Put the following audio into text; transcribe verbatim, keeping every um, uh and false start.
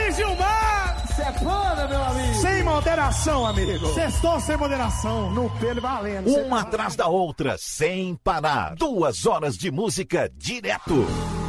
Luiz Gilmar! Sepana, meu amigo! Sem moderação, amigo! Sextou sem moderação, no pelo valendo. Uma atrás da outra, sem parar. Duas horas de música direto.